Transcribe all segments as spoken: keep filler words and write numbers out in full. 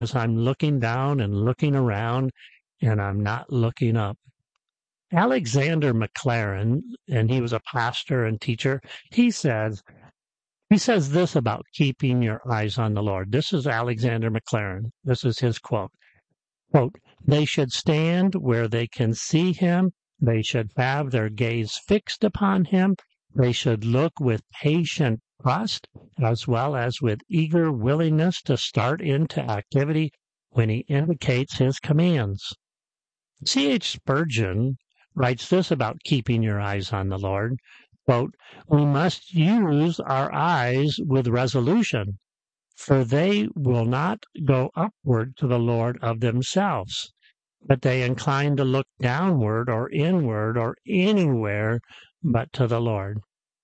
I'm looking down and looking around, and I'm not looking up. Alexander Maclaren, and he was a pastor and teacher, he says, he says this about keeping your eyes on the Lord. This is Alexander Maclaren. This is his quote. Quote, they should stand where they can see him. They should have their gaze fixed upon him. They should look with patient trust as well as with eager willingness to start into activity when he indicates his commands. C H Spurgeon writes this about keeping your eyes on the Lord. Quote, we must use our eyes with resolution, for they will not go upward to the Lord of themselves, but they incline to look downward or inward or anywhere but to the Lord.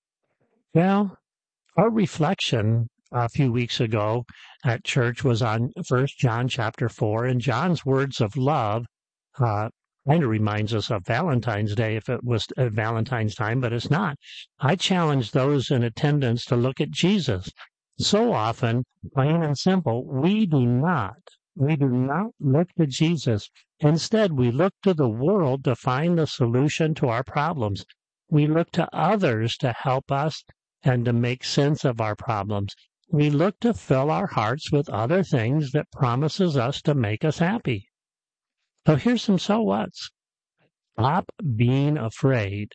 Well, our reflection a few weeks ago at church was on First John chapter four, and John's words of love uh, kind of reminds us of Valentine's Day if it was at Valentine's time, but it's not. I challenge those in attendance to look at Jesus. So often, plain and simple, we do not. We do not look to Jesus. Instead, we look to the world to find the solution to our problems. We look to others to help us and to make sense of our problems. We look to fill our hearts with other things that promises us to make us happy. So here's some so whats. Stop being afraid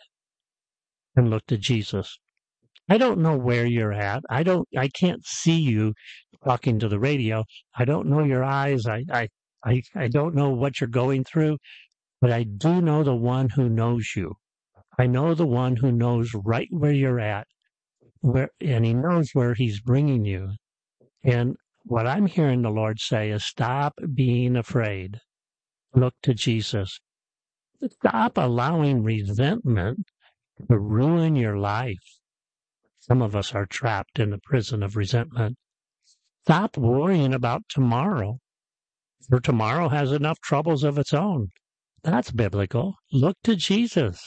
and look to Jesus. I don't know where you're at. I don't. I can't see you talking to the radio. I don't know your eyes. I, I, I, I don't know what you're going through, but I do know the one who knows you. I know the one who knows right where you're at, where, and he knows where he's bringing you. And what I'm hearing the Lord say is stop being afraid. Look to Jesus. Stop allowing resentment to ruin your life. Some of us are trapped in the prison of resentment. Stop worrying about tomorrow, for tomorrow has enough troubles of its own. That's biblical. Look to Jesus.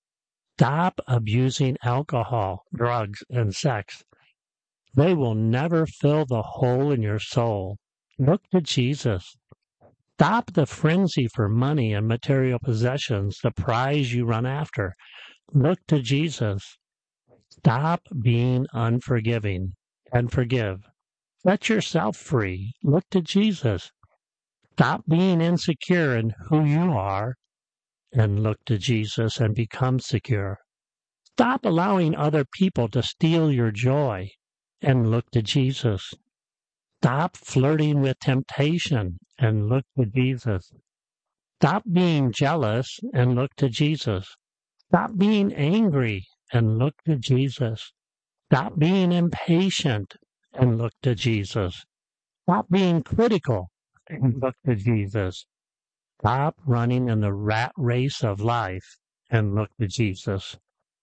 Stop abusing alcohol, drugs, and sex. They will never fill the hole in your soul. Look to Jesus. Stop the frenzy for money and material possessions, the prize you run after. Look to Jesus. Stop being unforgiving and forgive. Set yourself free. Look to Jesus. Stop being insecure in who you are and look to Jesus and become secure. Stop allowing other people to steal your joy and look to Jesus. Stop flirting with temptation and look to Jesus. Stop being jealous and look to Jesus. Stop being angry and look to Jesus. Stop being impatient and look to Jesus. Stop being critical and look to Jesus. Stop running in the rat race of life and look to Jesus.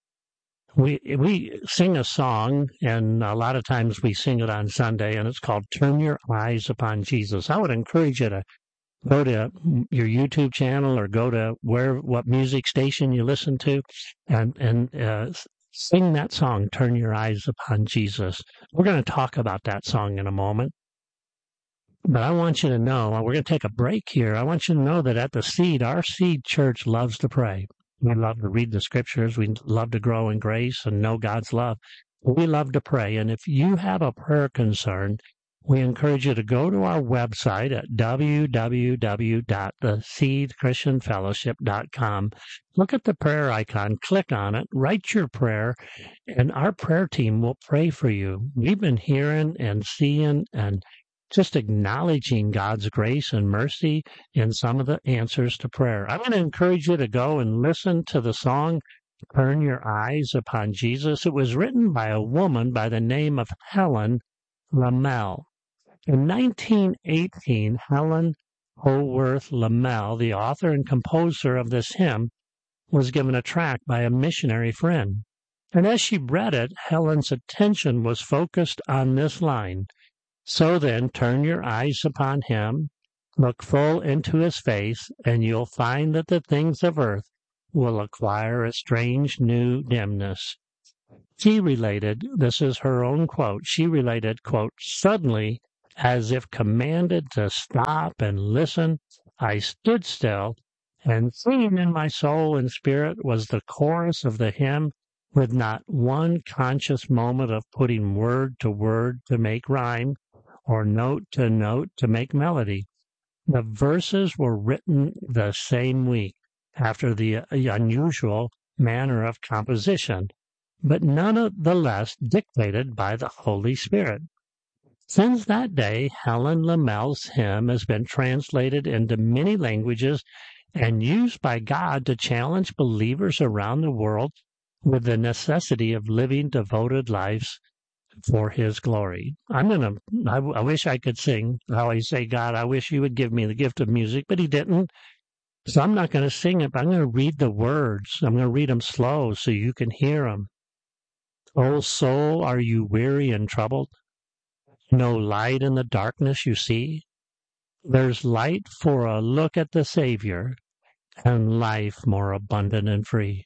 We we sing a song, and a lot of times we sing it on Sunday, and it's called Turn Your Eyes Upon Jesus. I would encourage you to go to your YouTube channel or go to where what music station you listen to and, and uh, sing that song, Turn Your Eyes Upon Jesus. We're going to talk about that song in a moment. But I want you to know, we're going to take a break here. I want you to know that at the Seed, our Seed Church loves to pray. We love to read the scriptures. We love to grow in grace and know God's love. We love to pray. And if you have a prayer concern, we encourage you to go to our website at w w w dot the seed christian fellowship dot com. Look at the prayer icon, click on it, write your prayer, and our prayer team will pray for you. We've been hearing and seeing and just acknowledging God's grace and mercy in some of the answers to prayer. I'm going to encourage you to go and listen to the song, Turn Your Eyes Upon Jesus. It was written by a woman by the name of Helen Lemmel. In nineteen eighteen, Helen Howorth Lemmel, the author and composer of this hymn, was given a tract by a missionary friend. And as she read it, Helen's attention was focused on this line, so then, turn your eyes upon him, look full into his face, and you'll find that the things of earth will acquire a strange new dimness. She related, this is her own quote, she related, quote, suddenly, As if commanded to stop and listen, I stood still, and singing in my soul and spirit was the chorus of the hymn, with not one conscious moment of putting word to word to make rhyme, or note to note to make melody. The verses were written the same week, after the unusual manner of composition, but none the less dictated by the Holy Spirit. Since that day, Helen Lamel's hymn has been translated into many languages and used by God to challenge believers around the world with the necessity of living devoted lives for His glory. I'm gonna. I, I wish I could sing. I always say, God, I wish You would give me the gift of music, but He didn't. So I'm not going to sing it, but I'm going to read the words. I'm going to read them slow so you can hear them. O soul, are you weary and troubled? No light in the darkness you see? There's light for a look at the Savior, and life more abundant and free.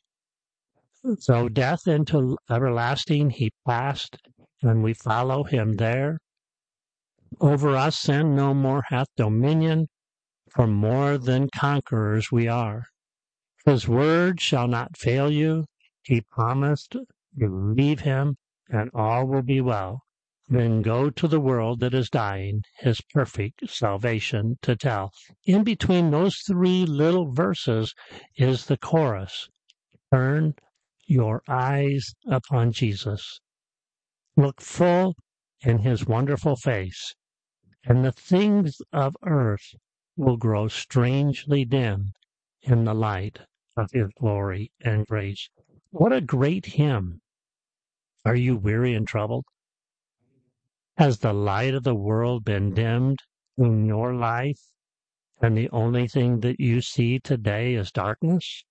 So death into everlasting He passed, and we follow Him there. Over us sin no more hath dominion, for more than conquerors we are. His word shall not fail you. He promised, believe Him, and all will be well. Then go to the world that is dying, His perfect salvation to tell. In between those three little verses is the chorus. Turn your eyes upon Jesus. Look full in His wonderful face, and the things of earth will grow strangely dim in the light of His glory and grace. What a great hymn. Are you weary and troubled? Has the light of the world been dimmed in your life, and the only thing that you see today is darkness?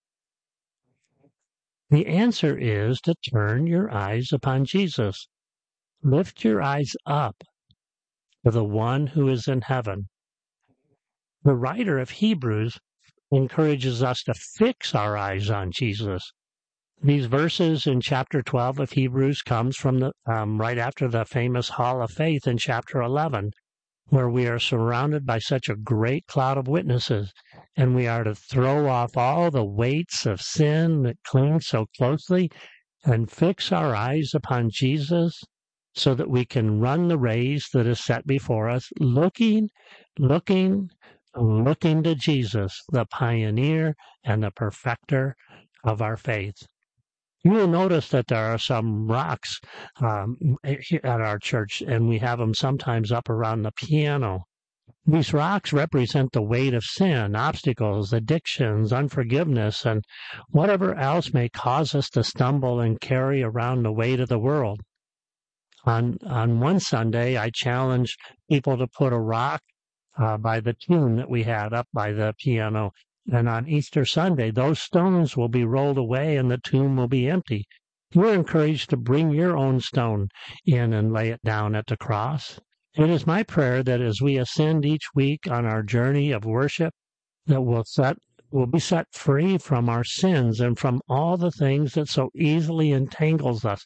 The answer is to turn your eyes upon Jesus. Lift your eyes up to the one who is in heaven. The writer of Hebrews encourages us to fix our eyes on Jesus. These verses in chapter twelve of Hebrews comes from the um, right after the famous Hall of Faith in chapter eleven, where we are surrounded by such a great cloud of witnesses, and we are to throw off all the weights of sin that cling so closely and fix our eyes upon Jesus so that we can run the race that is set before us, looking, looking, looking to Jesus, the pioneer and the perfecter of our faith. You will notice that there are some rocks um, at our church, and we have them sometimes up around the piano. These rocks represent the weight of sin, obstacles, addictions, unforgiveness, and whatever else may cause us to stumble and carry around the weight of the world. On on one Sunday, I challenged people to put a rock uh, by the tune that we had up by the piano. And on Easter Sunday, those stones will be rolled away and the tomb will be empty. You're encouraged to bring your own stone in and lay it down at the cross. It is my prayer that as we ascend each week on our journey of worship, that we'll set we'll be set free from our sins and from all the things that so easily entangles us,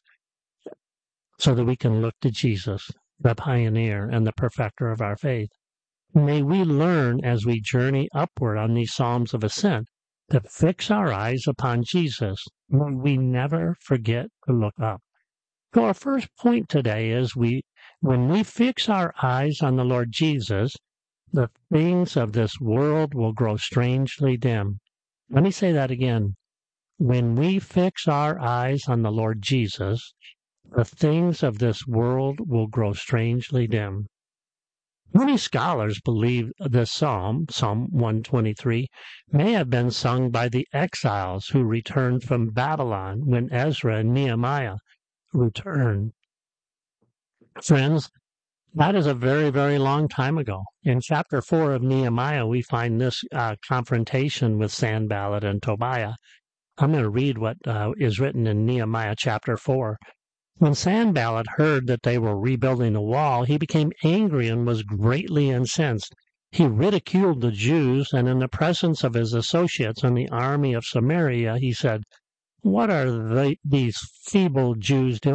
so that we can look to Jesus, the pioneer and the perfecter of our faith. May we learn as we journey upward on these Psalms of Ascent to fix our eyes upon Jesus. May we never forget to look up. So our first point today is we, when we fix our eyes on the Lord Jesus, the things of this world will grow strangely dim. Let me say that again. When we fix our eyes on the Lord Jesus, the things of this world will grow strangely dim. Many scholars believe this psalm, Psalm one twenty-three, may have been sung by the exiles who returned from Babylon when Ezra and Nehemiah returned. Friends, that is a very, very long time ago. In chapter four of Nehemiah, we find this uh, confrontation with Sanballat and Tobiah. I'm going to read what uh, is written in Nehemiah chapter four. When Sanballat heard that they were rebuilding the wall, he became angry and was greatly incensed. He ridiculed the Jews, and in the presence of his associates in the army of Samaria, he said, "What are they, these feeble Jews doing?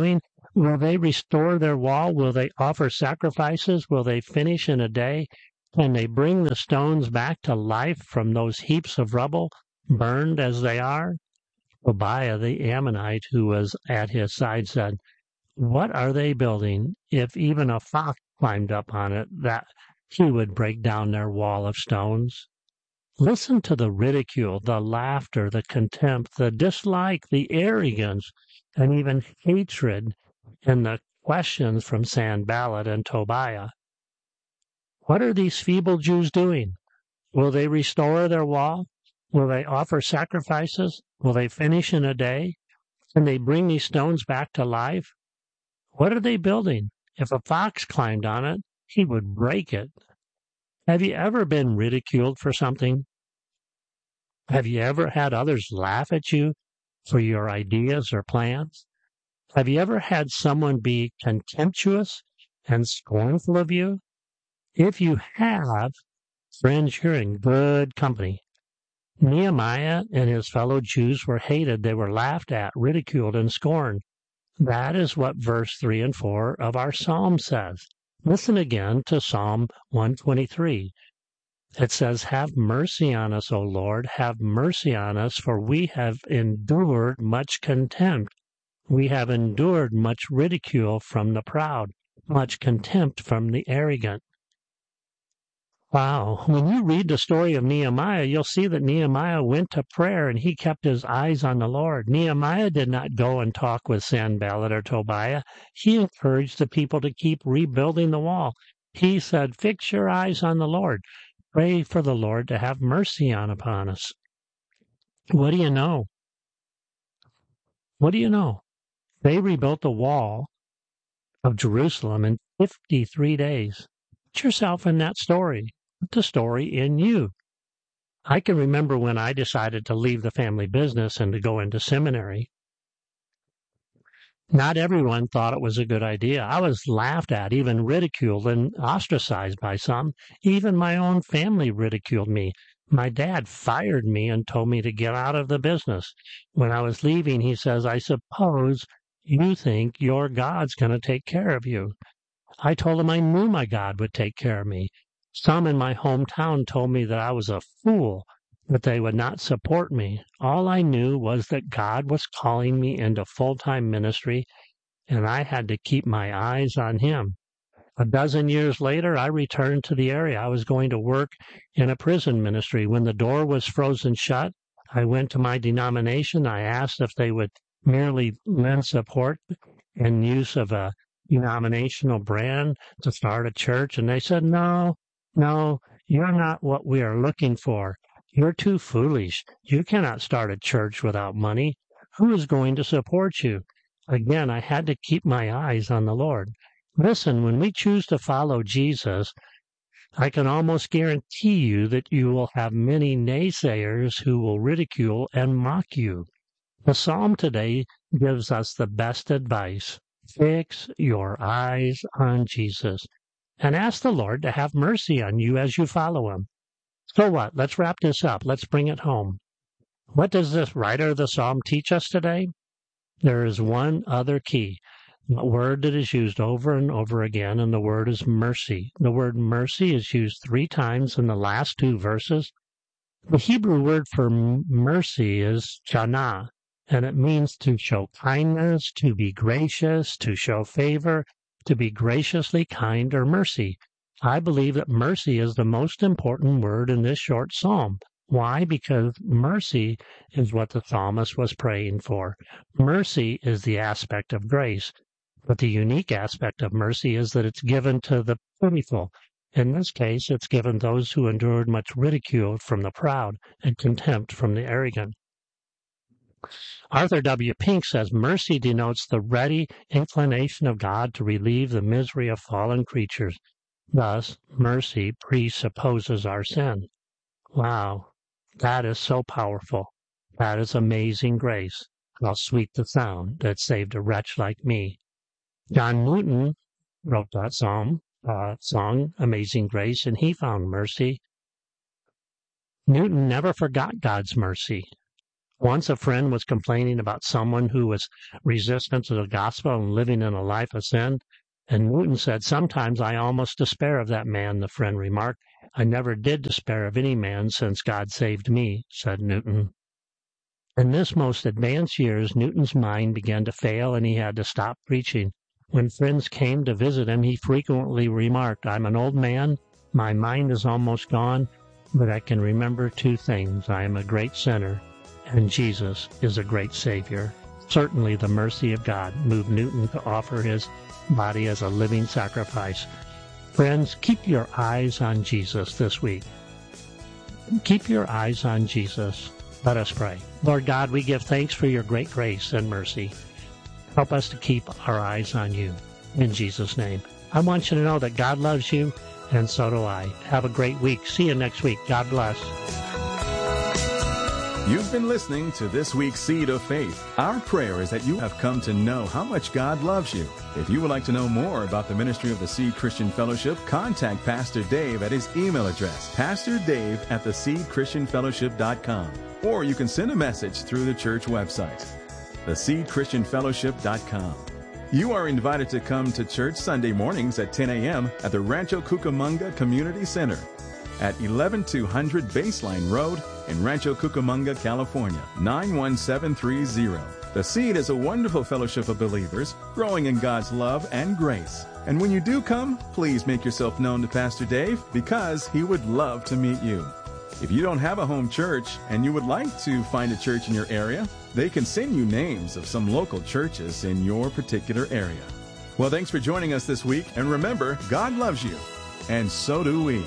Will they restore their wall? Will they offer sacrifices? Will they finish in a day? Can they bring the stones back to life from those heaps of rubble, burned as they are? Tobiah the Ammonite, who was at his side, said, "What are they building? If even a fox climbed up on it, that he would break down their wall of stones." Listen to the ridicule, the laughter, the contempt, the dislike, the arrogance, and even hatred in the questions from Sanballat and Tobiah. What are these feeble Jews doing? Will they restore their wall? Will they offer sacrifices? Will they finish in a day? Can they bring these stones back to life? What are they building? If a fox climbed on it, he would break it. Have you ever been ridiculed for something? Have you ever had others laugh at you for your ideas or plans? Have you ever had someone be contemptuous and scornful of you? If you have, friends, you're in good company. Nehemiah and his fellow Jews were hated. They were laughed at, ridiculed, and scorned. That is what verse three and four of our psalm says. Listen again to Psalm one twenty-three. It says, "Have mercy on us, O Lord, have mercy on us, for we have endured much contempt. We have endured much ridicule from the proud, much contempt from the arrogant." Wow. When you read the story of Nehemiah, you'll see that Nehemiah went to prayer and he kept his eyes on the Lord. Nehemiah did not go and talk with Sanballat or Tobiah. He encouraged the people to keep rebuilding the wall. He said, "Fix your eyes on the Lord. Pray for the Lord to have mercy on upon us." What do you know? What do you know? They rebuilt the wall of Jerusalem in fifty-three days. Put yourself in that story. Put the story in you. I can remember when I decided to leave the family business and to go into seminary. Not everyone thought it was a good idea. I was laughed at, even ridiculed and ostracized by some. Even my own family ridiculed me. My dad fired me and told me to get out of the business. When I was leaving, he says, "I suppose you think your God's going to take care of you." I told him I knew my God would take care of me. Some in my hometown told me that I was a fool, that they would not support me. All I knew was that God was calling me into full-time ministry, and I had to keep my eyes on Him. A dozen years later, I returned to the area. I was going to work in a prison ministry. When the door was frozen shut, I went to my denomination. I asked if they would merely lend support and use of a denominational brand to start a church, and they said, "No, no, you're not what we are looking for. You're too foolish. You cannot start a church without money. Who is going to support you?" Again, I had to keep my eyes on the Lord. Listen, when we choose to follow Jesus, I can almost guarantee you that you will have many naysayers who will ridicule and mock you. The psalm today gives us the best advice. Fix your eyes on Jesus and ask the Lord to have mercy on you as you follow Him. So what? Let's wrap this up. Let's bring it home. What does this writer of the psalm teach us today? There is one other key, a word that is used over and over again, and the word is mercy. The word mercy is used three times in the last two verses. The Hebrew word for mercy is janah, and it means to show kindness, to be gracious, to show favor, to be graciously kind or mercy. I believe that mercy is the most important word in this short psalm. Why? Because mercy is what the psalmist was praying for. Mercy is the aspect of grace, but the unique aspect of mercy is that it's given to the pitiful. In this case, it's given those who endured much ridicule from the proud and contempt from the arrogant. Arthur W. Pink says, "Mercy denotes the ready inclination of God to relieve the misery of fallen creatures. Thus, mercy presupposes our sin." Wow, that is so powerful. That is amazing grace. How sweet the sound that saved a wretch like me. John Newton wrote that psalm, uh, song, Amazing Grace, and he found mercy. Newton never forgot God's mercy. Once a friend was complaining about someone who was resistant to the gospel and living in a life of sin, and Newton said, "Sometimes I almost despair of that man," the friend remarked. "I never did despair of any man since God saved me," said Newton. In this most advanced years, Newton's mind began to fail and he had to stop preaching. When friends came to visit him, he frequently remarked, "I'm an old man, my mind is almost gone, but I can remember two things. I am a great sinner, and Jesus is a great Savior." Certainly the mercy of God moved Newton to offer his body as a living sacrifice. Friends, keep your eyes on Jesus this week. Keep your eyes on Jesus. Let us pray. Lord God, we give thanks for your great grace and mercy. Help us to keep our eyes on you. In Jesus' name. I want you to know that God loves you, and so do I. Have a great week. See you next week. God bless. You've been listening to this week's Seed of Faith. Our prayer is that you have come to know how much God loves you. If you would like to know more about the ministry of the Seed Christian Fellowship, contact Pastor Dave at his email address, pastor dave at the seed christian fellowship dot com. Or you can send a message through the church website, the seed christian fellowship dot com. You are invited to come to church Sunday mornings at ten a.m. at the Rancho Cucamonga Community Center at eleven two hundred Baseline Road in Rancho Cucamonga, California, nine one seven three zero. The Seed is a wonderful fellowship of believers growing in God's love and grace. And when you do come, please make yourself known to Pastor Dave because he would love to meet you. If you don't have a home church and you would like to find a church in your area, they can send you names of some local churches in your particular area. Well, thanks for joining us this week. And remember, God loves you, and so do we.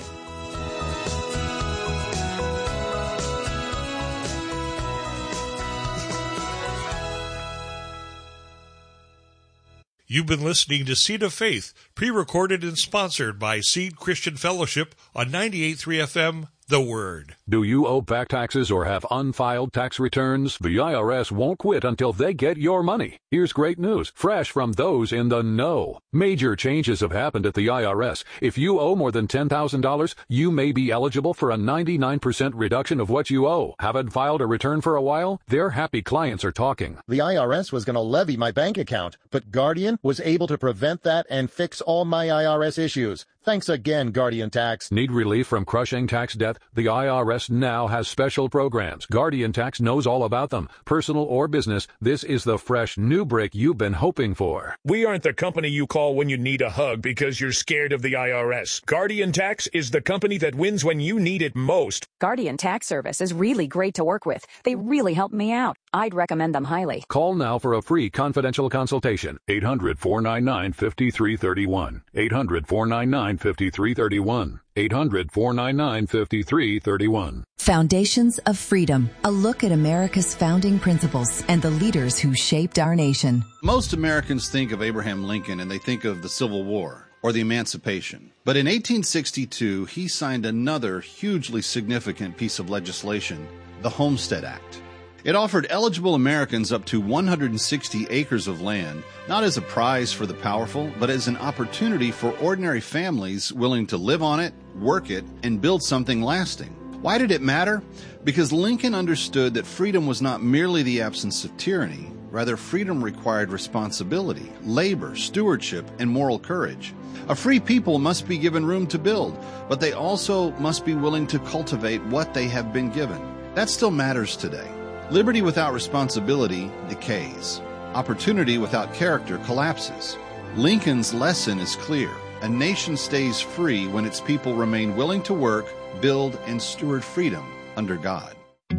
You've been listening to Seed of Faith, pre-recorded and sponsored by Seed Christian Fellowship on ninety-eight point three F M, The Word. Do you owe back taxes or have unfiled tax returns? The I R S won't quit until they get your money. Here's great news, fresh from those in the know. Major changes have happened at the I R S. If you owe more than ten thousand dollars, you may be eligible for a ninety-nine percent reduction of what you owe. Haven't filed a return for a while? Their happy clients are talking. The I R S was going to levy my bank account, but Guardian was able to prevent that and fix all my I R S issues. Thanks again, Guardian Tax. Need relief from crushing tax debt? The I R S now has special programs. Guardian Tax knows all about them. Personal or business, this is the fresh new break you've been hoping for. We aren't the company you call when you need a hug because you're scared of the I R S. Guardian Tax is the company that wins when you need it most. Guardian Tax Service is really great to work with. They really helped me out. I'd recommend them highly. Call now for a free confidential consultation. eight hundred, four nine nine, five three three one. eight hundred, four nine nine, five three three one. eight hundred, four nine nine, five three three one. Foundations of Freedom, a look at America's founding principles and the leaders who shaped our nation. Most Americans think of Abraham Lincoln and they think of the Civil War or the Emancipation. But in eighteen sixty-two, he signed another hugely significant piece of legislation, the Homestead Act. It offered eligible Americans up to one hundred sixty acres of land, not as a prize for the powerful, but as an opportunity for ordinary families willing to live on it, work it, and build something lasting. Why did it matter? Because Lincoln understood that freedom was not merely the absence of tyranny. Rather, freedom required responsibility, labor, stewardship, and moral courage. A free people must be given room to build, but they also must be willing to cultivate what they have been given. That still matters today. Liberty without responsibility decays. Opportunity without character collapses. Lincoln's lesson is clear. A nation stays free when its people remain willing to work, build, and steward freedom under God.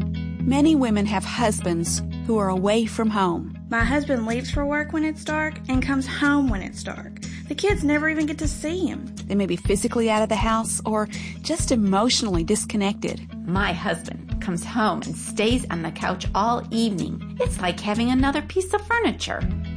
Many women have husbands who are away from home. My husband leaves for work when it's dark and comes home when it's dark. The kids never even get to see him. They may be physically out of the house or just emotionally disconnected. My husband comes home and stays on the couch all evening. It's like having another piece of furniture.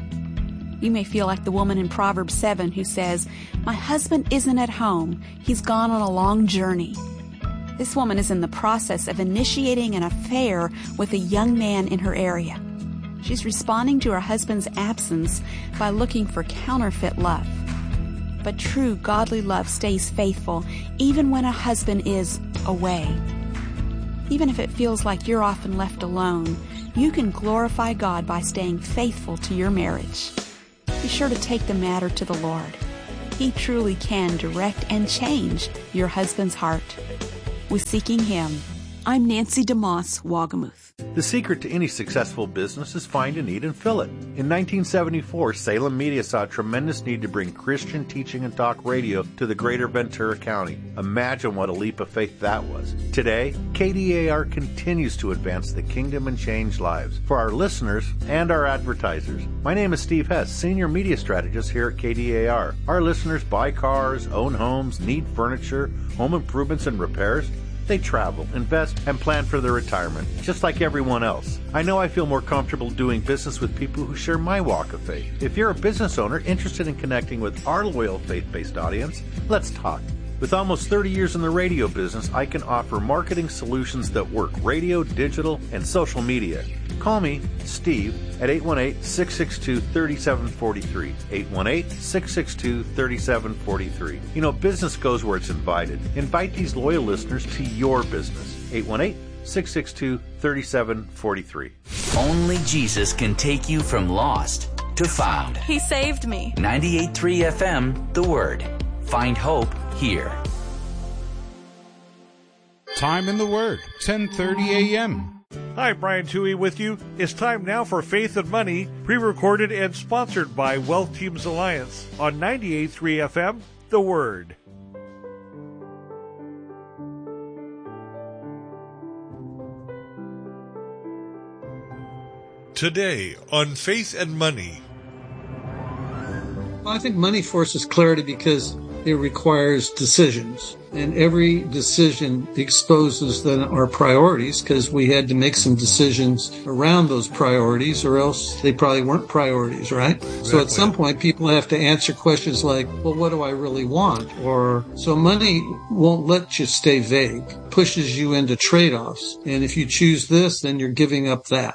You may feel like the woman in Proverbs seven who says, "My husband isn't at home. He's gone on a long journey." This woman is in the process of initiating an affair with a young man in her area. She's responding to her husband's absence by looking for counterfeit love. But true godly love stays faithful even when a husband is away. Even if it feels like you're often left alone, you can glorify God by staying faithful to your marriage. Be sure to take the matter to the Lord. He truly can direct and change your husband's heart. With Seeking Him, I'm Nancy DeMoss, Wagamuth. The secret to any successful business is find a need and fill it. In nineteen seventy-four, Salem Media saw a tremendous need to bring Christian teaching and talk radio to the greater Ventura County. Imagine what a leap of faith that was. Today, K D A R continues to advance the kingdom and change lives for our listeners and our advertisers. My name is Steve Hess, Senior Media Strategist here at K D A R. Our listeners buy cars, own homes, need furniture, home improvements and repairs. They travel, invest, and plan for their retirement, just like everyone else. I know I feel more comfortable doing business with people who share my walk of faith. If you're a business owner interested in connecting with our loyal faith-based audience, let's talk. With almost thirty years in the radio business, I can offer marketing solutions that work radio, digital, and social media. Call me, Steve, at eight one eight, six six two, three seven four three. eight one eight, six six two, three seven four three. You know, business goes where it's invited. Invite these loyal listeners to your business. eight one eight, six six two, three seven four three. Only Jesus can take you from lost to found. He saved me. ninety-eight point three F M, The Word. Find hope here. Time in the Word, ten thirty a.m. Hi, Brian Toohey with you. It's time now for Faith and Money, pre-recorded and sponsored by Wealth Teams Alliance on ninety-eight point three F M, The Word. Today on Faith and Money. Well, I think money forces clarity because it requires decisions. And every decision exposes then our priorities, because we had to make some decisions around those priorities, or else they probably weren't priorities, right? Exactly. So at some point, people have to answer questions like, well, what do I really want? Or, so money won't let you stay vague, pushes you into trade-offs. And if you choose this, then you're giving up that.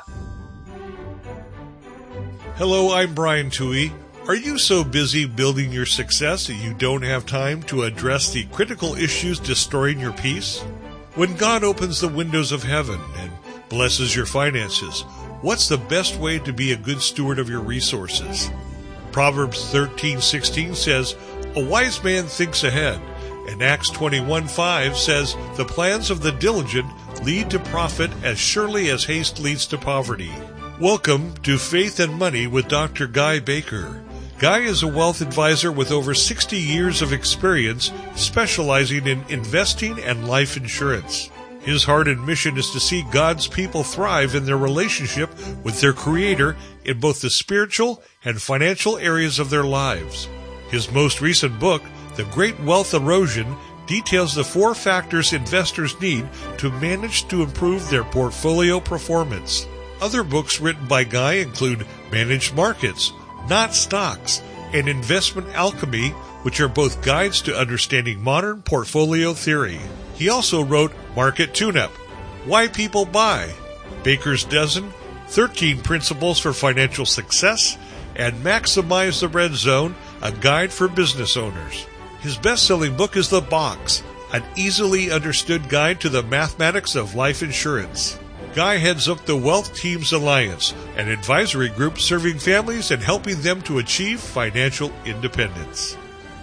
Hello, I'm Brian Toohey. Are you so busy building your success that you don't have time to address the critical issues destroying your peace? When God opens the windows of heaven and blesses your finances, what's the best way to be a good steward of your resources? Proverbs thirteen sixteen says, "A wise man thinks ahead," and Acts twenty-one five says, "The plans of the diligent lead to profit as surely as haste leads to poverty." Welcome to Faith and Money with Doctor Guy Baker. Guy is a wealth advisor with over sixty years of experience specializing in investing and life insurance. His heart and mission is to see God's people thrive in their relationship with their Creator in both the spiritual and financial areas of their lives. His most recent book, The Great Wealth Erosion, details the four factors investors need to manage to improve their portfolio performance. Other books written by Guy include Managed Markets, Not Stocks, and Investment Alchemy, which are both guides to understanding modern portfolio theory. He also wrote Market Tune-Up, Why People Buy, Baker's Dozen, thirteen Principles for Financial Success, and Maximize the Red Zone, a guide for business owners. His best-selling book is The Box, an easily understood guide to the mathematics of life insurance. Guy heads up the Wealth Teams Alliance, an advisory group serving families and helping them to achieve financial independence.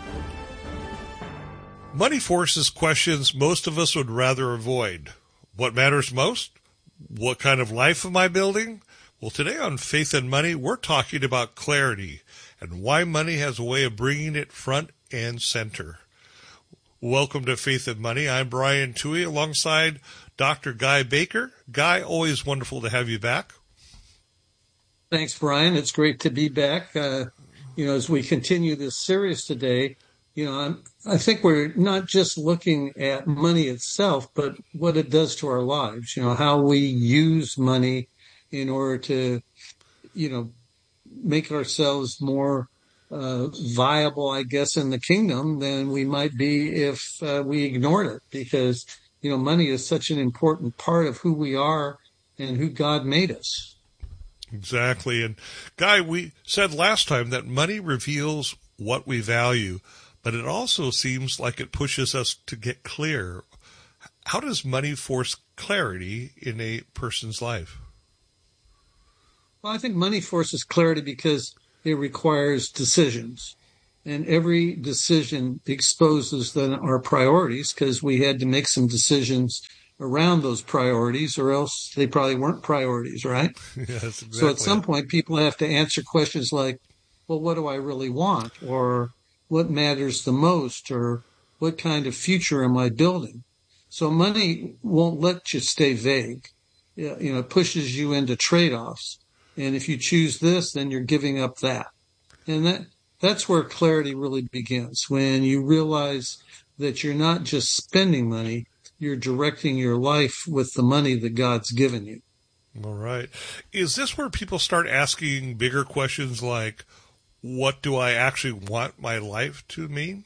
Money forces questions most of us would rather avoid. What matters most? What kind of life am I building? Well, today on Faith and Money, we're talking about clarity and why money has a way of bringing it front and center. Welcome to Faith and Money. I'm Brian Toohey alongside Doctor Guy Baker. Guy, always wonderful to have you back. Thanks, Brian. It's great to be back. Uh, you know, as we continue this series today, you know, I'm, I think we're not just looking at money itself, but what it does to our lives, you know, how we use money in order to, you know, make ourselves more uh, viable, I guess, in the kingdom than we might be if uh, we ignored it, because you know, money is such an important part of who we are and who God made us. Exactly. And Guy, we said last time that money reveals what we value, but it also seems like it pushes us to get clear. How does money force clarity in a person's life? Well, I think money forces clarity because it requires decisions. And every decision exposes then our priorities because we had to make some decisions around those priorities or else they probably weren't priorities, right? Yes, exactly. So at some point, people have to answer questions like, well, what do I really want? Or what matters the most? Or what kind of future am I building? So money won't let you stay vague. You know, it pushes you into trade-offs. And if you choose this, then you're giving up that. And that that's where clarity really begins, when you realize that you're not just spending money, you're directing your life with the money that God's given you. All right. Is this where people start asking bigger questions like, what do I actually want my life to mean?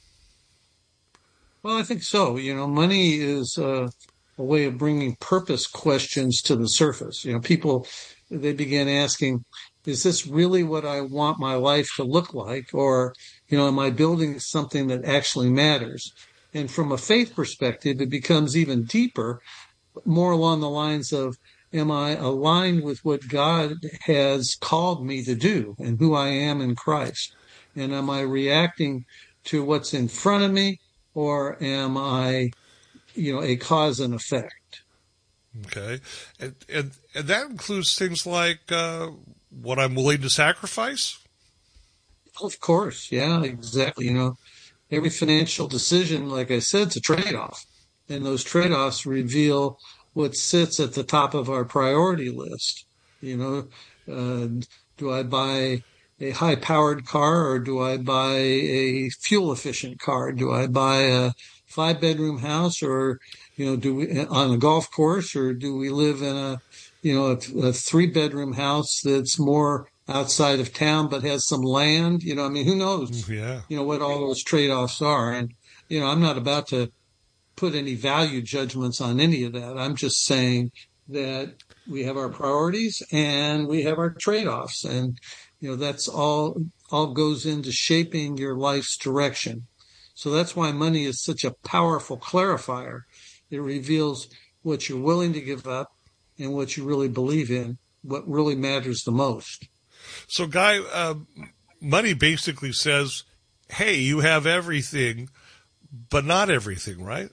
Well, I think so. You know, money is uh, a way of bringing purpose questions to the surface. You know, people, they begin asking, is this really what I want my life to look like? Or, you know, am I building something that actually matters? And from a faith perspective, it becomes even deeper, more along the lines of, am I aligned with what God has called me to do and who I am in Christ? And am I reacting to what's in front of me, or am I, you know, a cause and effect? Okay. And, and, and that includes things like uh, what I'm willing to sacrifice? Of course. Yeah, exactly. You know, every financial decision, like I said, it's a trade-off. And those trade-offs reveal what sits at the top of our priority list. You know, uh, do I buy a high-powered car, or do I buy a fuel-efficient car? Do I buy a five-bedroom house, or, you know, do we on a golf course, or do we live in a, you know, a, a three-bedroom house that's more outside of town but has some land? You know, I mean, who knows? Yeah. You know what all those trade-offs are, and you know, I'm not about to put any value judgments on any of that. I'm just saying that we have our priorities and we have our trade-offs, and you know, that's all all goes into shaping your life's direction. So that's why money is such a powerful clarifier. It reveals what you're willing to give up and what you really believe in, what really matters the most. So, Guy, uh, money basically says, hey, you have everything, but not everything, right?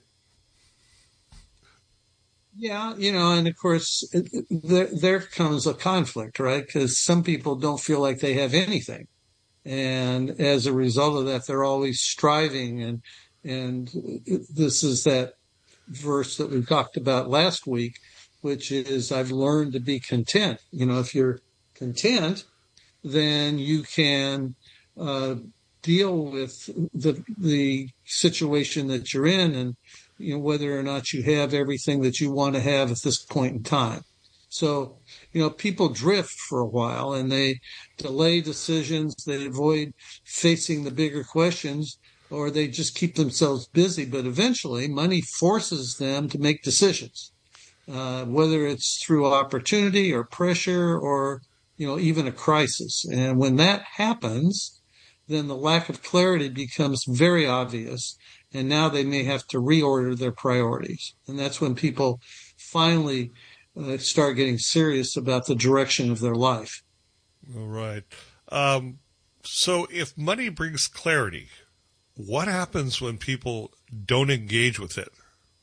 Yeah, you know, and of course, it, it, there, there comes a conflict, right? Because some people don't feel like they have anything. And as a result of that, they're always striving. And, and this is that verse that we talked about last week, which is, I've learned to be content. You know, if you're content, then you can uh, deal with the the situation that you're in, and you know, whether or not you have everything that you want to have at this point in time. So, you know, people drift for a while and they delay decisions, they avoid facing the bigger questions, or they just keep themselves busy. But eventually money forces them to make decisions, uh, whether it's through opportunity or pressure or, you know, even a crisis. And when that happens, then the lack of clarity becomes very obvious. And now they may have to reorder their priorities. And that's when people finally uh, start getting serious about the direction of their life. All right. Um, so if money brings clarity, what happens when people don't engage with it?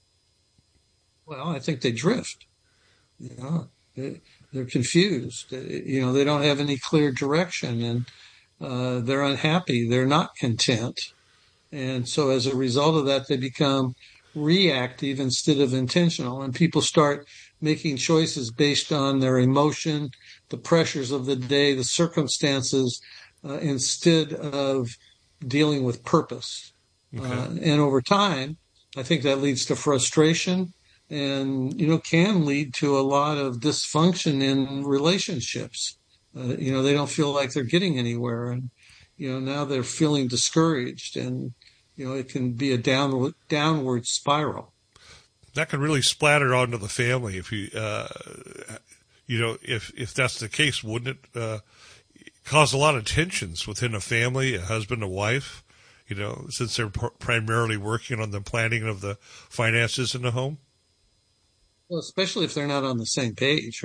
Well, I think they drift. You know, they, they're confused. You know, they don't have any clear direction, and uh, they're unhappy. They're not content. And so as a result of that, they become reactive instead of intentional. And people start making choices based on their emotion, the pressures of the day, the circumstances, uh, instead of dealing with purpose. Okay. Uh, and over time, I think that leads to frustration and, you know, can lead to a lot of dysfunction in relationships. Uh, you know, they don't feel like they're getting anywhere. And, you know, now they're feeling discouraged, and, you know, it can be a downward, downward spiral. That can really splatter onto the family if you, uh, you know, if, if that's the case, wouldn't it, uh, cause a lot of tensions within a family, a husband, a wife, you know, since they're pr- primarily working on the planning of the finances in the home? Well, especially if they're not on the same page, right?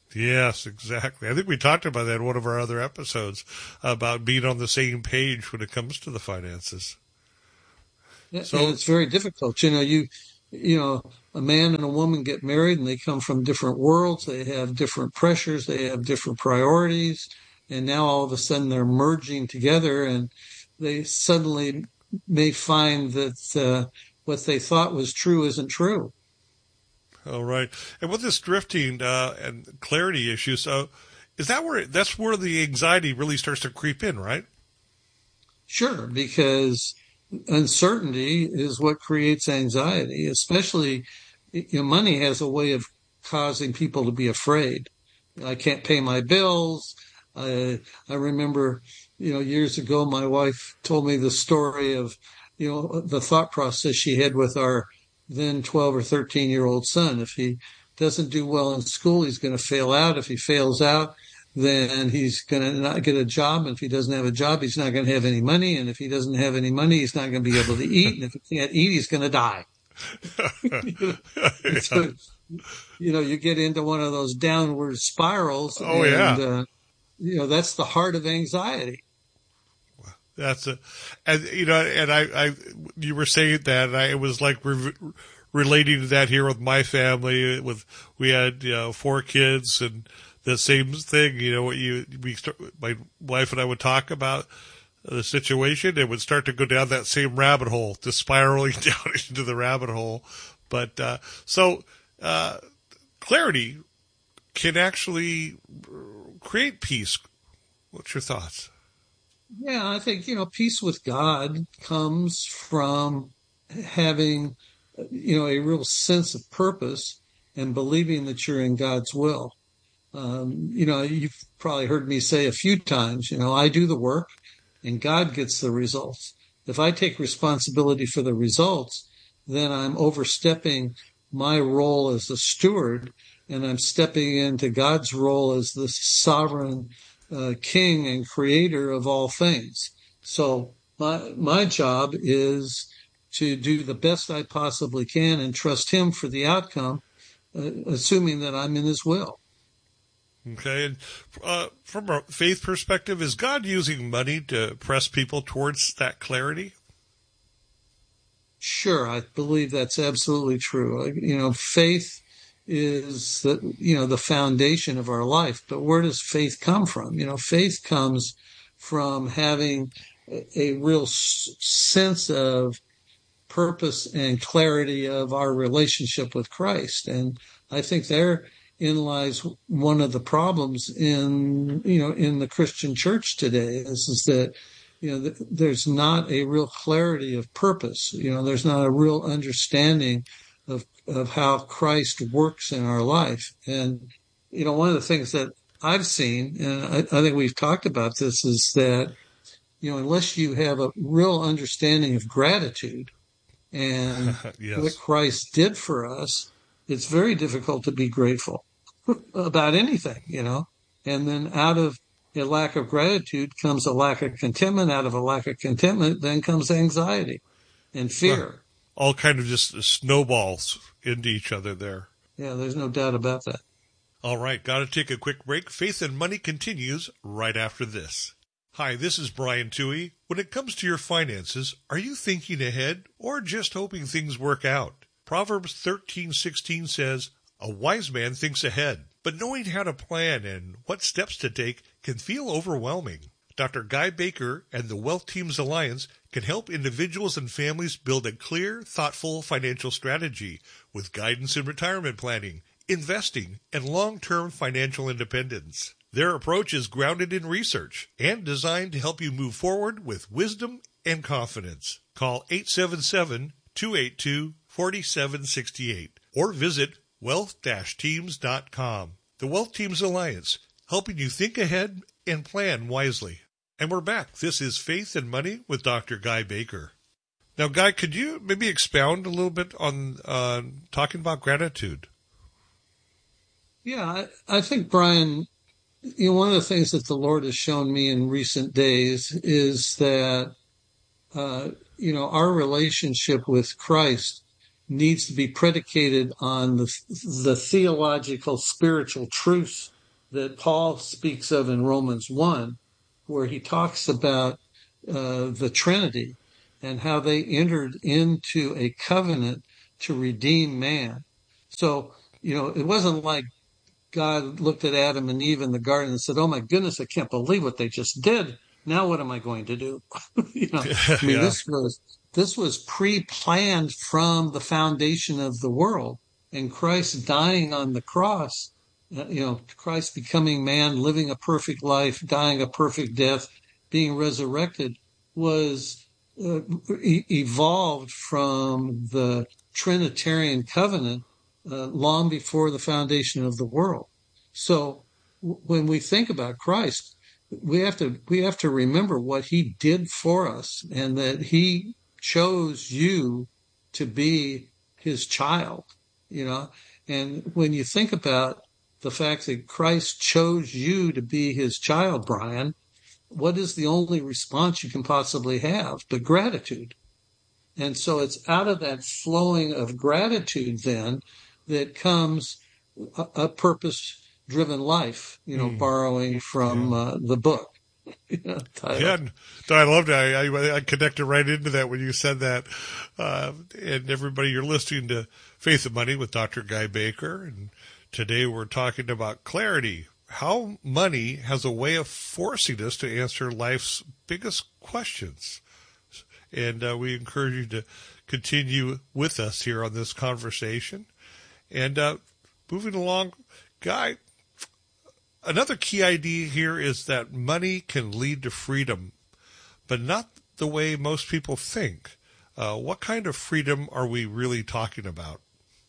Yes, exactly. I think we talked about that in one of our other episodes about being on the same page when it comes to the finances. Yeah, so and it's very difficult. You know, you, you know, a man and a woman get married and they come from different worlds. They have different pressures. They have different priorities. And now all of a sudden they're merging together and they suddenly may find that uh, what they thought was true isn't true. All right. And with this drifting uh, and clarity issues, so is that where that's where the anxiety really starts to creep in, right? Sure, because uncertainty is what creates anxiety, especially, you know, money has a way of causing people to be afraid. I can't pay my bills. I, I remember, you know, years ago, my wife told me the story of, you know, the thought process she had with our then twelve or thirteen year old son. If he doesn't do well in school, he's going to fail out. If he fails out, then he's going to not get a job. And if he doesn't have a job, he's not going to have any money. And if he doesn't have any money, he's not going to be able to eat. And if he can't eat, he's going to die. Yeah. So, you know, you get into one of those downward spirals. Oh, and, yeah. Uh, you know, that's the heart of anxiety. That's a, and you know, and I, I, you were saying that, and I it was like re- relating to that here with my family. With we had you know four kids, and the same thing. You know, what you we start, my wife and I would talk about the situation. It would start to go down that same rabbit hole, just spiraling down into the rabbit hole. But uh, so uh, clarity can actually create peace. What's your thoughts? Yeah, I think, you know, peace with God comes from having, you know, a real sense of purpose and believing that you're in God's will. Um, you know, you've probably heard me say a few times, you know, I do the work and God gets the results. If I take responsibility for the results, then I'm overstepping my role as a steward and I'm stepping into God's role as the sovereign Uh, king and creator of all things. So my my job is to do the best I possibly can and trust him for the outcome, uh, assuming that I'm in his will. Okay, and uh, from a faith perspective, is God using money to press people towards that clarity? Sure, I believe that's absolutely true. You know, faith is the, you know, the foundation of our life. But where does faith come from? You know, faith comes from having a, a real s- sense of purpose and clarity of our relationship with Christ. And I think therein lies one of the problems in, you know, in the Christian church today is, is that, you know, th- there's not a real clarity of purpose. You know, there's not a real understanding of of how Christ works in our life. And, you know, one of the things that I've seen, and I, I think we've talked about this, is that, you know, unless you have a real understanding of gratitude and yes. what Christ did for us, it's very difficult to be grateful about anything, you know. And then out of a lack of gratitude comes a lack of contentment. Out of a lack of contentment, then comes anxiety and fear. Well, all kind of just snowballs into each other there. Yeah, there's no doubt about that. All right, got to take a quick break. Faith and Money continues right after this. Hi, this is Brian Toohey. When it comes to your finances, are you thinking ahead or just hoping things work out? Proverbs thirteen sixteen says, "A wise man thinks ahead, but knowing how to plan and what steps to take can feel overwhelming." Doctor Guy Baker and the Wealth Teams Alliance can help individuals and families build a clear, thoughtful financial strategy with guidance in retirement planning, investing, and long-term financial independence. Their approach is grounded in research and designed to help you move forward with wisdom and confidence. Call eight seven seven, two eight two, four seven six eight or visit wealth dash teams dot com. The Wealth Teams Alliance, helping you think ahead and plan wisely. And we're back. This is Faith and Money with Doctor Guy Baker. Now, Guy, could you maybe expound a little bit on uh, talking about gratitude? Yeah, I, I think, Brian, you know, one of the things that the Lord has shown me in recent days is that, uh, you know, our relationship with Christ needs to be predicated on the, the theological, spiritual truths that Paul speaks of in Romans one, where he talks about uh, the Trinity and how they entered into a covenant to redeem man. So, you know, it wasn't like God looked at Adam and Eve in the garden and said, oh my goodness, I can't believe what they just did. Now what am I going to do? you know, I mean, yeah. this was, this was pre-planned from the foundation of the world, and Christ dying on the cross, you know, Christ becoming man, living a perfect life, dying a perfect death, being resurrected was uh, e- evolved from the Trinitarian covenant uh, long before the foundation of the world. So w- when we think about Christ, we have to we have to remember what he did for us, and that he chose you to be his child, you know. And when you think about the fact that Christ chose you to be his child, Brian, what is the only response you can possibly have but gratitude? And so it's out of that flowing of gratitude then that comes a, a purpose-driven life, you know, mm. borrowing from yeah. uh, the book. yeah, yeah, I loved it. I, I, I connected right into that when you said that. Uh, and everybody, you're listening to Faith and Money with Doctor Guy Baker, and today we're talking about clarity, how money has a way of forcing us to answer life's biggest questions. And uh, we encourage you to continue with us here on this conversation. And uh, moving along, Guy, another key idea here is that money can lead to freedom, but not the way most people think. Uh, what kind of freedom are we really talking about?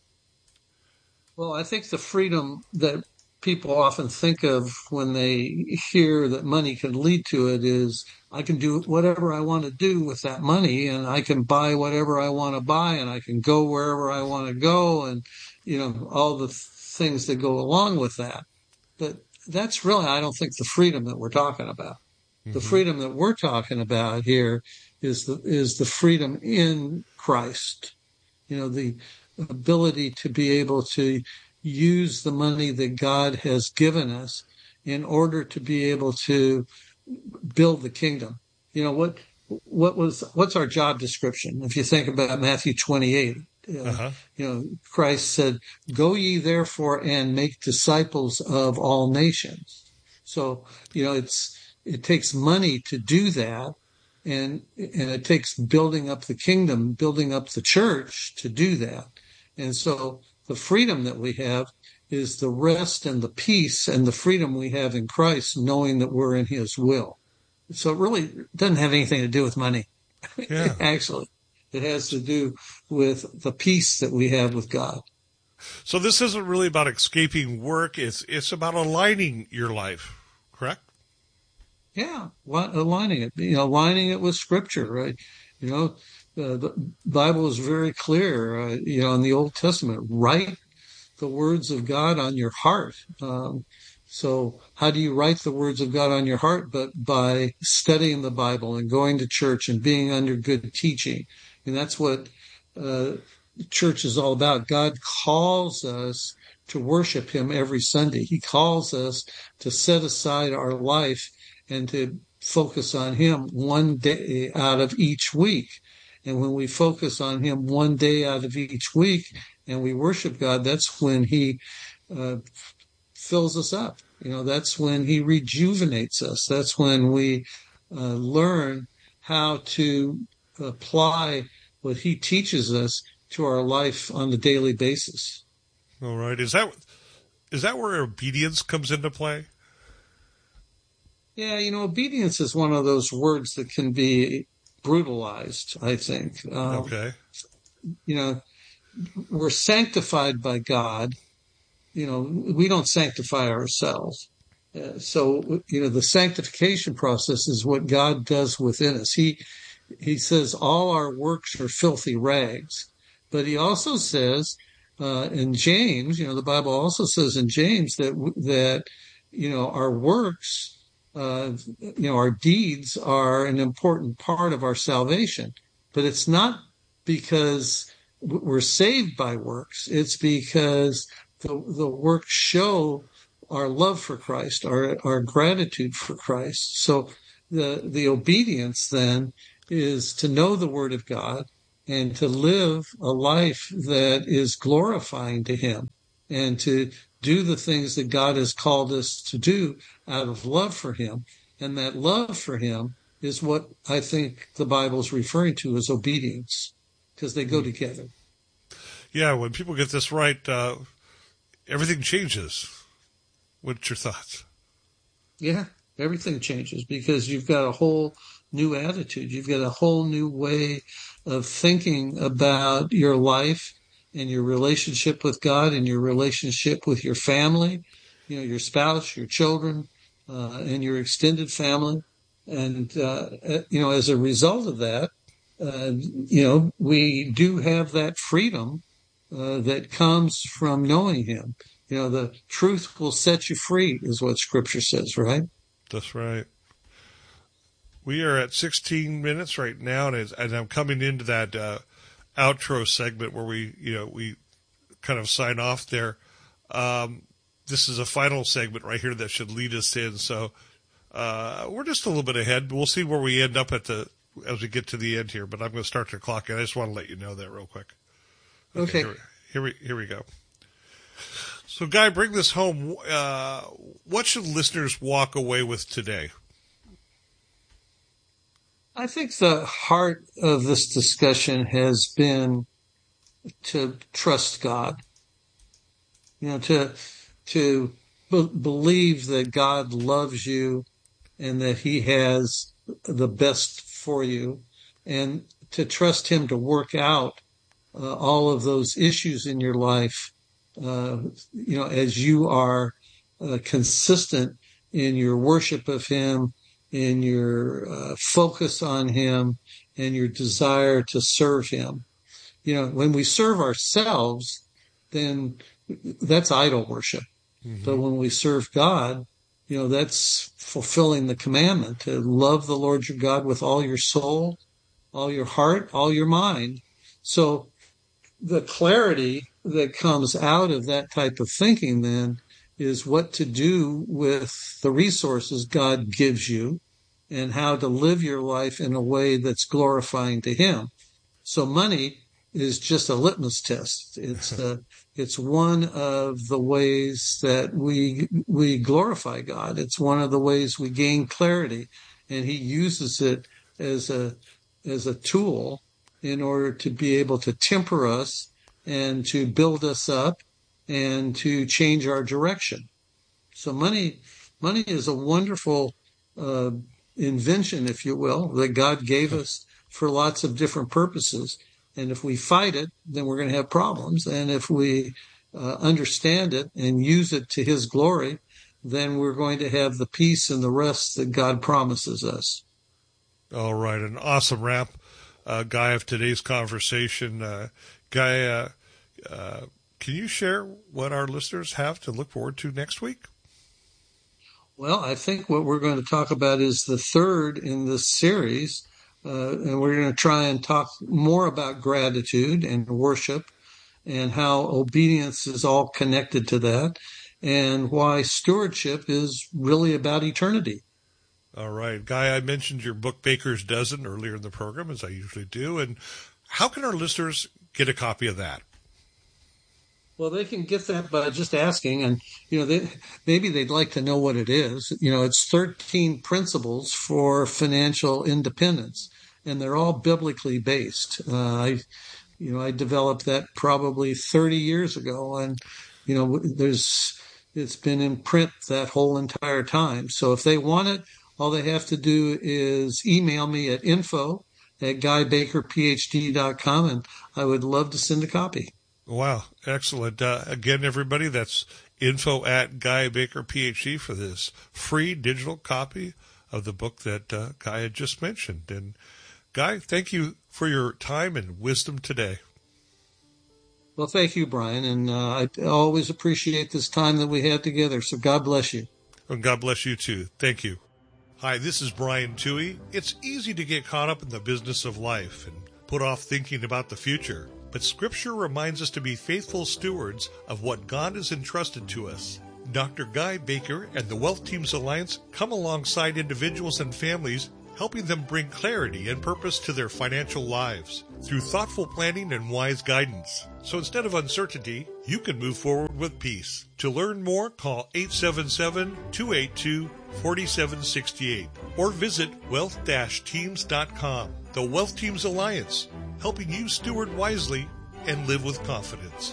Well, I think the freedom that people often think of when they hear that money can lead to it is, I can do whatever I want to do with that money, and I can buy whatever I want to buy, and I can go wherever I want to go, and, you know, all the things that go along with that. But that's really, I don't think, the freedom that we're talking about. Mm-hmm. The freedom that we're talking about here is the, is the freedom in Christ. You know, the ability to be able to use the money that God has given us in order to be able to build the kingdom. You know, what, what was, what's our job description? If you think about Matthew twenty-eight, uh, uh-huh. you know, Christ said, go ye therefore and make disciples of all nations. So, you know, it's, it takes money to do that. And, and it takes building up the kingdom, building up the church to do that. And so the freedom that we have is the rest and the peace and the freedom we have in Christ, knowing that we're in his will. So it really doesn't have anything to do with money. Yeah. Actually, it has to do with the peace that we have with God. So this isn't really about escaping work. It's, it's about aligning your life, correct? Yeah, aligning it, you know, aligning it with Scripture, right? You know, uh, the Bible is very clear, uh, you know, in the Old Testament, write the words of God on your heart. Um, so how do you write the words of God on your heart? But by studying the Bible and going to church and being under good teaching. And that's what uh, church is all about. God calls us to worship him every Sunday. He calls us to set aside our life and to focus on him one day out of each week. And when we focus on him one day out of each week and we worship God, that's when he uh, fills us up. You know, that's when he rejuvenates us. That's when we uh, learn how to apply what he teaches us to our life on the daily basis. All right. Is that is that where obedience comes into play? Yeah, you know, obedience is one of those words that can be brutalized, I think. Um, okay. You know, we're sanctified by God. You know, we don't sanctify ourselves. Uh, so, you know, the sanctification process is what God does within us. He, he says all our works are filthy rags. But he also says uh, in James, you know, the Bible also says in James that, that you know, our works... Uh, you know, our deeds are an important part of our salvation, but it's not because we're saved by works. It's because the, the works show our love for Christ, our, our gratitude for Christ. So the, the obedience then is to know the Word of God and to live a life that is glorifying to Him and to do the things that God has called us to do out of love for Him. And that love for Him is what I think the Bible is referring to as obedience, because they go together. Yeah, when people get this right, uh, everything changes. What's your thoughts? Yeah, everything changes because you've got a whole new attitude. You've got a whole new way of thinking about your life and your relationship with God and your relationship with your family, you know, your spouse, your children, uh, and your extended family. And, uh, you know, as a result of that, uh, you know, we do have that freedom uh, that comes from knowing Him. You know, the truth will set you free is what Scripture says, right? That's right. We are at sixteen minutes right now, and, as, and I'm coming into that uh, outro segment where we, you know, we kind of sign off there. Um, this is a final segment right here that should lead us in. So uh, we're just a little bit ahead. We'll see where we end up at the as we get to the end here. But I'm going to start the clock, and I just want to let you know that real quick. Okay. okay. Here, we, here we here we go. So, Guy, bring this home. Uh, what should listeners walk away with today? I think the heart of this discussion has been to trust God. You know, to to be- believe that God loves you and that He has the best for you, and to trust Him to work out uh, all of those issues in your life. Uh, you know, as you are uh, consistent in your worship of Him, in your uh, focus on Him, and your desire to serve Him. You know, when we serve ourselves, then that's idol worship. Mm-hmm. But when we serve God, you know, that's fulfilling the commandment to love the Lord your God with all your soul, all your heart, all your mind. So the clarity that comes out of that type of thinking then is what to do with the resources God gives you and how to live your life in a way that's glorifying to Him. So money is just a litmus test. It's a, it's one of the ways that we we glorify God. It's one of the ways we gain clarity, and He uses it as a as a tool in order to be able to temper us and to build us up and to change our direction. So money, money is a wonderful uh, invention, if you will, that God gave us for lots of different purposes. And if we fight it, then we're going to have problems. And if we uh, understand it and use it to His glory, then we're going to have the peace and the rest that God promises us. All right. An awesome wrap, uh, Guy, of today's conversation. Uh, Guy, uh, uh, can you share what our listeners have to look forward to next week? Well, I think what we're going to talk about is the third in this series, uh, and we're going to try and talk more about gratitude and worship and how obedience is all connected to that and why stewardship is really about eternity. All right. Guy, I mentioned your book, Baker's Dozen, earlier in the program, as I usually do. And how can our listeners get a copy of that? Well, they can get that by just asking, and you know, they, maybe they'd like to know what it is. You know, it's thirteen principles for financial independence, and they're all biblically based. Uh, I, you know, I developed that probably thirty years ago, and you know, there's it's been in print that whole entire time. So if they want it, all they have to do is email me at info at guy baker p h d dot com, and I would love to send a copy. Wow, excellent. Uh, again, everybody, that's info at Guy Baker, P H D for this free digital copy of the book that uh, Guy had just mentioned. And Guy, thank you for your time and wisdom today. Well, thank you, Brian, and uh, I always appreciate this time that we had together, so God bless you. And God bless you, too. Thank you. Hi, this is Brian Toohey. It's easy to get caught up in the business of life and put off thinking about the future. But Scripture reminds us to be faithful stewards of what God has entrusted to us. Doctor Guy Baker and the Wealth Teams Alliance come alongside individuals and families, helping them bring clarity and purpose to their financial lives through thoughtful planning and wise guidance. So instead of uncertainty, you can move forward with peace. To learn more, call eight seven seven, two eight two, four seven six eight or visit wealth dash teams dot com. The Wealth Teams Alliance, helping you steward wisely and live with confidence.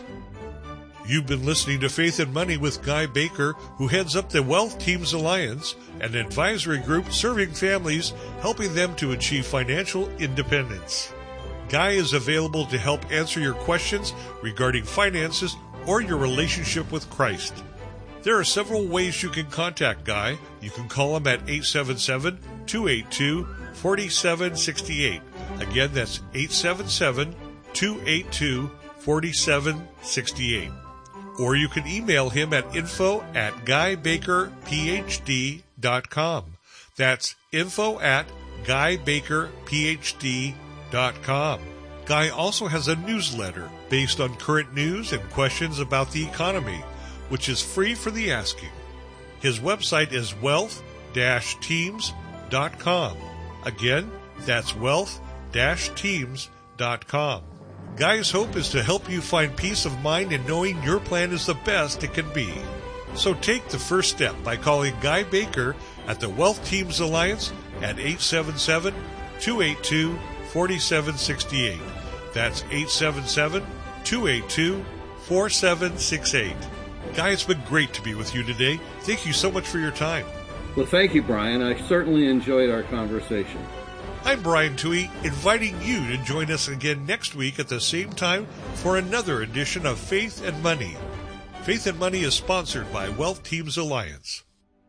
You've been listening to Faith and Money with Guy Baker, who heads up the Wealth Teams Alliance, an advisory group serving families, helping them to achieve financial independence. Guy is available to help answer your questions regarding finances or your relationship with Christ. There are several ways you can contact Guy. You can call him at eight seven seven, two eight two, four seven six eight. Again, that's eight seven seven, two eight two, four seven six eight. Or you can email him at info at guy baker p h d dot com. That's info at guy baker p h d dot com. Guy also has a newsletter based on current news and questions about the economy, which is free for the asking. His website is wealth dash teams dot com. Again, that's wealth dash teams dot com. Guy's hope is to help you find peace of mind in knowing your plan is the best it can be. So take the first step by calling Guy Baker at the Wealth Teams Alliance at eight seven seven, two eight two, four seven six eight. That's eight seven seven, two eight two, four seven six eight. Guy, it's been great to be with you today. Thank you so much for your time. Well, thank you, Brian. I certainly enjoyed our conversation. I'm Brian Toohey, inviting you to join us again next week at the same time for another edition of Faith and Money. Faith and Money is sponsored by Wealth Teams Alliance.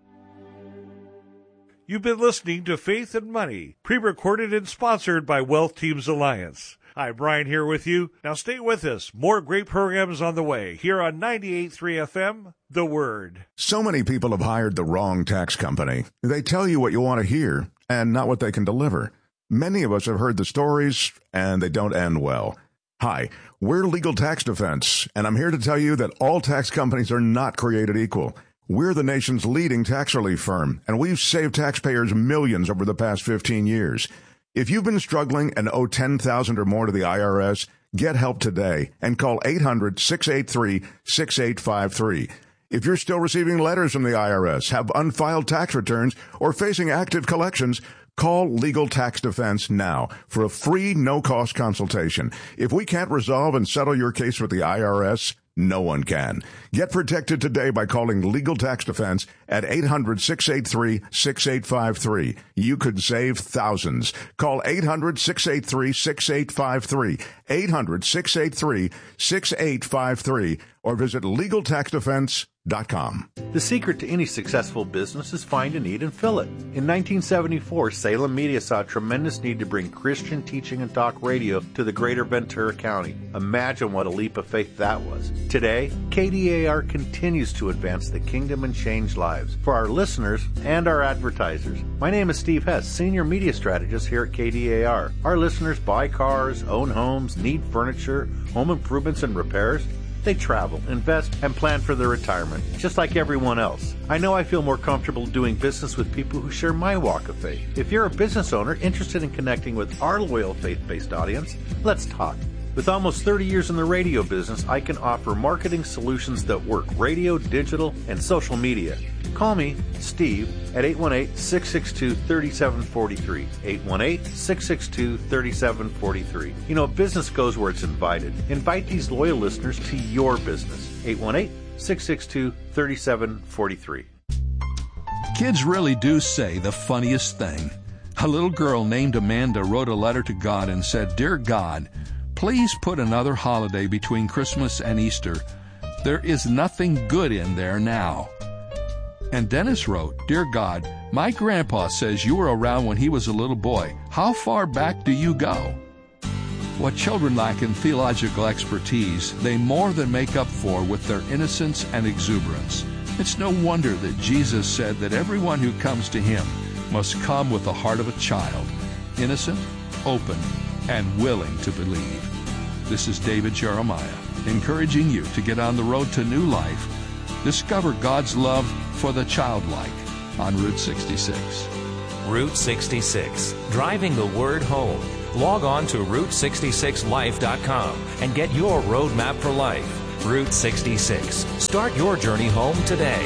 You've been listening to Faith and Money, pre-recorded and sponsored by Wealth Teams Alliance. Hi, Brian here with you. Now stay with us. More great programs on the way here on ninety-eight point three F M, The Word. So many people have hired the wrong tax company. They tell you what you want to hear and not what they can deliver. Many of us have heard the stories, and they don't end well. Hi, we're Legal Tax Defense, and I'm here to tell you that all tax companies are not created equal. We're the nation's leading tax relief firm, and we've saved taxpayers millions over the past fifteen years. If you've been struggling and owe ten thousand dollars or more to the I R S, get help today and call eight hundred, six eight three, six eight five three. If you're still receiving letters from the I R S, have unfiled tax returns, or facing active collections, call Legal Tax Defense now for a free, no-cost consultation. If we can't resolve and settle your case with the I R S, no one can. Get protected today by calling Legal Tax Defense at eight hundred, six eight three, six eight five three. You could save thousands. Call eight hundred, six eight three, six eight five three, eight hundred, six eight three, six eight five three, or visit legal tax defense dot com. The secret to any successful business is find a need and fill it. In nineteen seventy-four, Salem Media saw a tremendous need to bring Christian teaching and talk radio to the greater Ventura County. Imagine what a leap of faith that was. Today, K D A R continues to advance the kingdom and change lives for our listeners and our advertisers. My name is Steve Hess, Senior Media Strategist here at K D A R. Our listeners buy cars, own homes, need furniture, home improvements and repairs. They travel, invest, and plan for their retirement, just like everyone else. I know I feel more comfortable doing business with people who share my walk of faith. If you're a business owner interested in connecting with our loyal faith-based audience, let's talk. With almost thirty years in the radio business, I can offer marketing solutions that work radio, digital, and social media. Call me, Steve, at eight one eight, six six two, three seven four three. eight one eight, six six two, three seven four three. You know, business goes where it's invited. Invite these loyal listeners to your business. eight one eight, six six two, three seven four three. Kids really do say the funniest thing. A little girl named Amanda wrote a letter to God and said, "Dear God, please put another holiday between Christmas and Easter. There is nothing good in there now." And Dennis wrote, "Dear God, my grandpa says you were around when he was a little boy. How far back do you go?" What children lack in theological expertise, they more than make up for with their innocence and exuberance. It's no wonder that Jesus said that everyone who comes to him must come with the heart of a child, innocent, open, and willing to believe. This is David Jeremiah, encouraging you to get on the road to new life. Discover God's love for the childlike on Route sixty-six. Route sixty-six, driving the word home. Log on to route sixty-six life dot com and get your roadmap for life. Route sixty-six. Start your journey home today.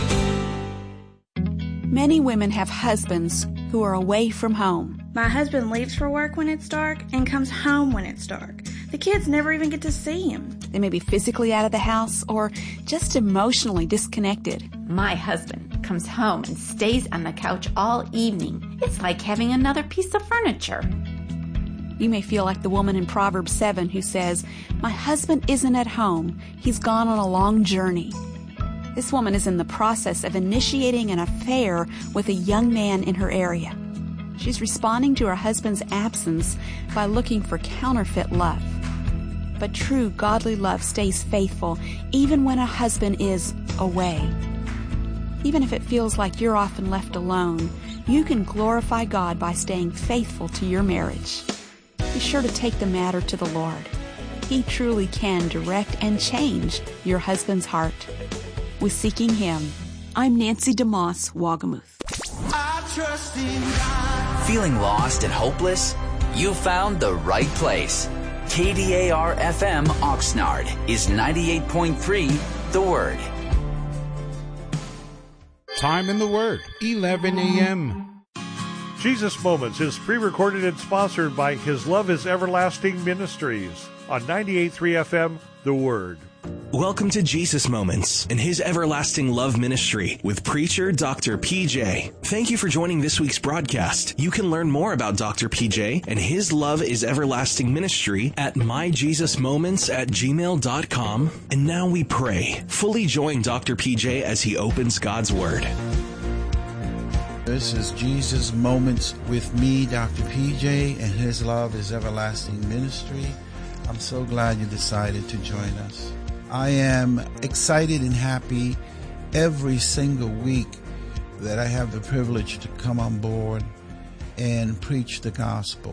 Many women have husbands who are away from home. My husband leaves for work when it's dark and comes home when it's dark. The kids never even get to see him. They may be physically out of the house or just emotionally disconnected. My husband comes home and stays on the couch all evening. It's like having another piece of furniture. You may feel like the woman in Proverbs seven who says, "My husband isn't at home. He's gone on a long journey." This woman is in the process of initiating an affair with a young man in her area. She's responding to her husband's absence by looking for counterfeit love. But true godly love stays faithful even when a husband is away. Even if it feels like you're often left alone, you can glorify God by staying faithful to your marriage. Be sure to take the matter to the Lord. He truly can direct and change your husband's heart. With Seeking Him, I'm Nancy DeMoss, Wagamuth. I trust in God. Feeling lost and hopeless? You found the right place. K D A R F M Oxnard is ninety-eight point three The Word. Time in the Word, eleven a.m. Jesus Moments is pre-recorded and sponsored by His Love is Everlasting Ministries on ninety-eight point three F M, The Word. Welcome to Jesus Moments and His Everlasting Love Ministry with preacher Doctor P J. Thank you for joining this week's broadcast. You can learn more about Doctor P J and His Love is Everlasting Ministry at my jesus moments at gmail dot com. And now we pray. Fully join Doctor P J as he opens God's Word. This is Jesus Moments with me, Doctor P J, and His Love is Everlasting Ministry. I'm so glad you decided to join us. I am excited and happy every single week that I have the privilege to come on board and preach the gospel.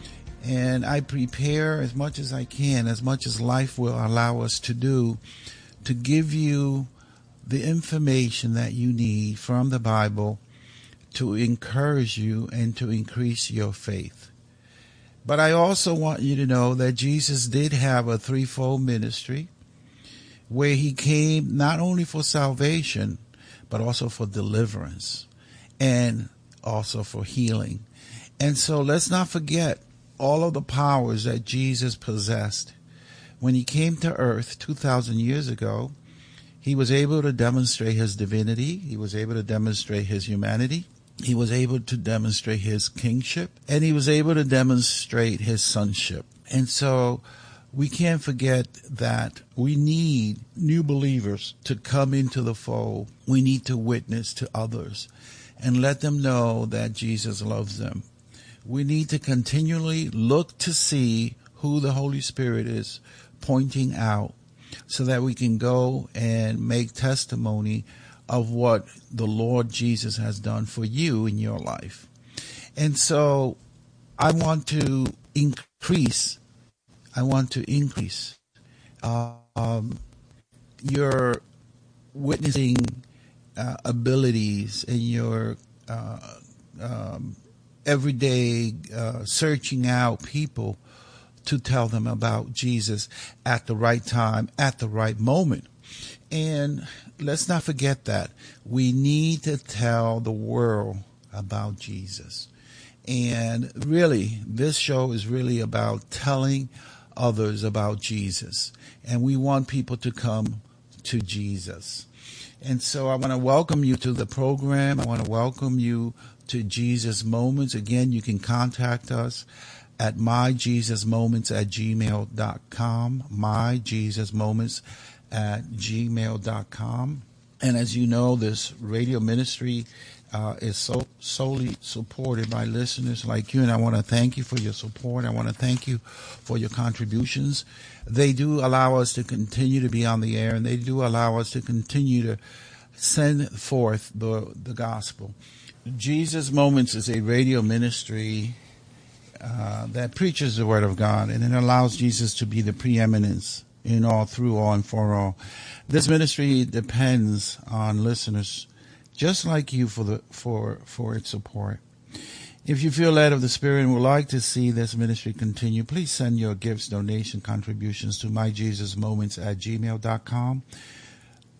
And I prepare as much as I can, as much as life will allow us to do, to give you the information that you need from the Bible to encourage you and to increase your faith. But I also want you to know that Jesus did have a threefold ministry where he came not only for salvation, but also for deliverance and also for healing. And so let's not forget all of the powers that Jesus possessed. When he came to earth two thousand years ago, he was able to demonstrate his divinity. He was able to demonstrate his humanity. He was able to demonstrate his kingship, and he was able to demonstrate his sonship. And so we can't forget that we need new believers to come into the fold. We need to witness to others and let them know that Jesus loves them. We need to continually look to see who the Holy Spirit is pointing out so that we can go and make testimony of what the Lord Jesus has done for you in your life. And so I want to increase, I want to increase uh, um, your witnessing uh, abilities and your uh, um, everyday uh, searching out people to tell them about Jesus at the right time, at the right moment. And let's not forget that we need to tell the world about Jesus. And really, this show is really about telling others about Jesus. And we want people to come to Jesus. And so I want to welcome you to the program. I want to welcome you to Jesus Moments. Again, you can contact us at my jesus moments at gmail dot com, my jesus moments at gmail dot com. And as you know, this radio ministry uh, is so solely supported by listeners like you, and I want to thank you for your support. I want to thank you for your contributions. They do allow us to continue to be on the air, and they do allow us to continue to send forth the, the gospel. Jesus Moments is a radio ministry uh, that preaches the Word of God, and it allows Jesus to be the preeminence in all, through all, and for all. This ministry depends on listeners just like you for the for for its support. If you feel led of the Spirit and would like to see this ministry continue, please send your gifts, donation, contributions to myjesusmoments at gmail dot com.